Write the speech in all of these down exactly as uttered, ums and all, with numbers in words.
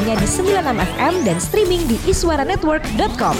hanya di sembilan puluh enam F M dan streaming di iswara network dot com.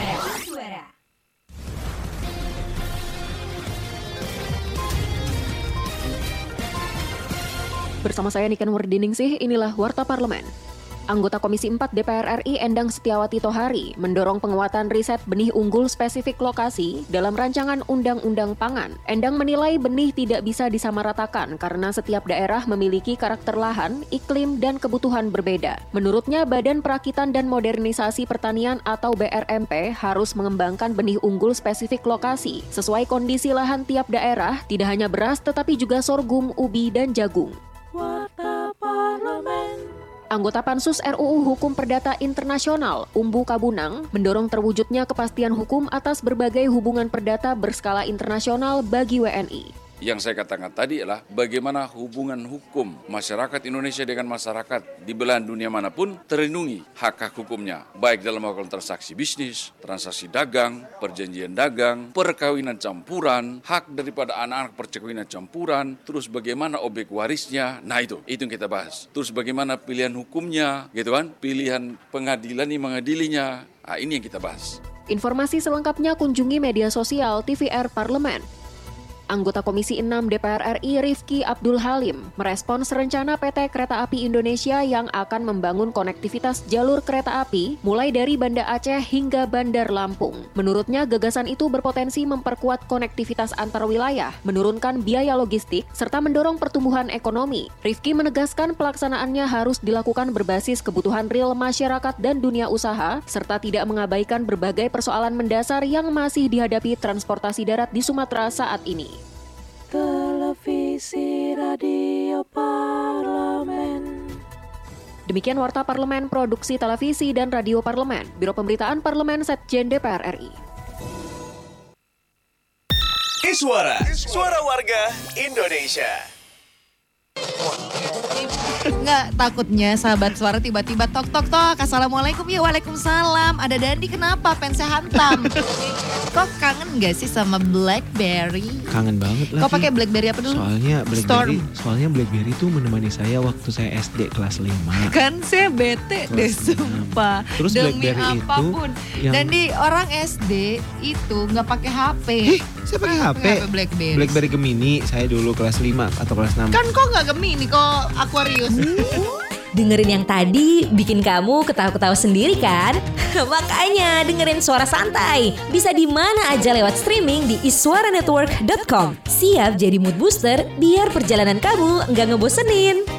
Bersama saya Niken Wardiningsih, inilah Warta Parlemen. Anggota Komisi empat D P R R I Endang Setiawati Tohari mendorong penguatan riset benih unggul spesifik lokasi dalam rancangan Undang-Undang Pangan. Endang menilai benih tidak bisa disamaratakan karena setiap daerah memiliki karakter lahan, iklim, dan kebutuhan berbeda. Menurutnya, Badan Perakitan dan Modernisasi Pertanian atau B R M P harus mengembangkan benih unggul spesifik lokasi sesuai kondisi lahan tiap daerah, tidak hanya beras tetapi juga sorghum, ubi, dan jagung. Warta Parlemen. Anggota Pansus R U U Hukum Perdata Internasional, Umbu Kabunang, mendorong terwujudnya kepastian hukum atas berbagai hubungan perdata berskala internasional bagi W N I. Yang saya katakan tadi adalah bagaimana hubungan hukum masyarakat Indonesia dengan masyarakat di belahan dunia manapun terlindungi hak-hak hukumnya, baik dalam melakukan transaksi bisnis, transaksi dagang, perjanjian dagang, perkawinan campuran, hak daripada anak-anak perkawinan campuran, terus bagaimana objek warisnya, nah itu, itu yang kita bahas. Terus bagaimana pilihan hukumnya, gitu kan, pilihan pengadilan yang mengadilinya, nah ini yang kita bahas. Informasi selengkapnya kunjungi media sosial T V R Parlemen. Anggota Komisi enam D P R R I Rifki Abdul Halim merespons rencana P T Kereta Api Indonesia yang akan membangun konektivitas jalur kereta api mulai dari Banda Aceh hingga Bandar Lampung. Menurutnya, gagasan itu berpotensi memperkuat konektivitas antar wilayah, menurunkan biaya logistik, serta mendorong pertumbuhan ekonomi. Rifki menegaskan pelaksanaannya harus dilakukan berbasis kebutuhan real masyarakat dan dunia usaha, serta tidak mengabaikan berbagai persoalan mendasar yang masih dihadapi transportasi darat di Sumatera saat ini. Televisi Radio Parlemen. Demikian Warta Parlemen Produksi Televisi dan Radio Parlemen, Biro Pemberitaan Parlemen Setjen D P R R I. Iswara, suara warga Indonesia. Nggak, takutnya sahabat suara tiba-tiba tok tok tok. Assalamualaikum, ya waalaikumsalam. Ada Dandi, kenapa pensnya hantam? Kok kangen gak sih sama Blackberry? Kangen banget lah. Kok pakai Blackberry apa dulu? Soalnya Blackberry, Storm. soalnya Blackberry tuh menemani saya waktu saya S D kelas lima. Kan saya bete deh sumpah. Terus Demi Blackberry apapun. itu yang... Dandi, orang S D itu nggak pakai H P. Eh, saya pakai H P. H P Blackberry. Blackberry Gemini saya dulu kelas lima atau kelas enam. Kan kok nggak Gemini, kok Aquarius. Dengerin yang tadi bikin kamu ketawa-ketawa sendiri kan? Makanya dengerin Suara Santai. Bisa di mana aja lewat streaming di iswara network dot com. Siap jadi mood booster biar perjalanan kamu nggak ngebosenin.